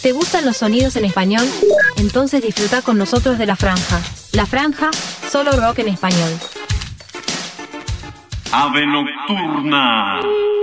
¿Te gustan los sonidos en español? Entonces disfruta con nosotros de La Franja. La Franja, solo rock en español. Ave Nocturna.